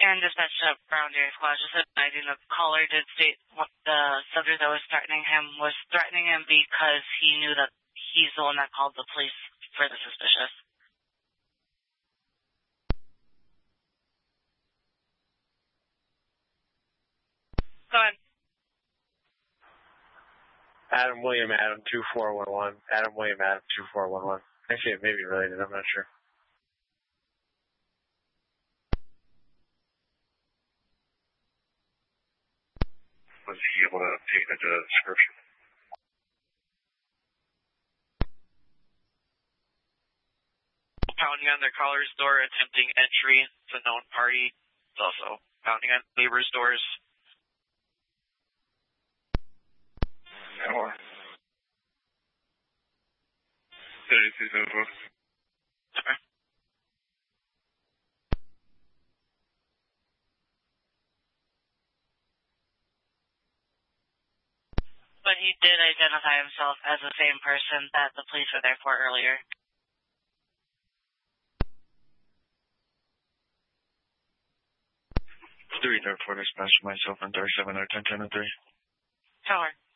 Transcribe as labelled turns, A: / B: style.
A: Karen dispatched to Brown Deer Squad, just advising the caller did state what the subject that was threatening him because he knew that he's the one that called the police for the suspicious. Go ahead.
B: Adam William, Adam 2411. Adam William, Adam 2411. Actually, it may be related, I'm not sure.
C: Was he able to take the description?
D: Pounding on the caller's door, attempting entry to known party. It's also pounding on neighbors' doors.
C: Or 3274.
D: Okay.
A: But he did identify himself as the same person that the police were there for earlier.
D: Three, therefore, dispatch myself on 37 or 1010 3.
A: Tower.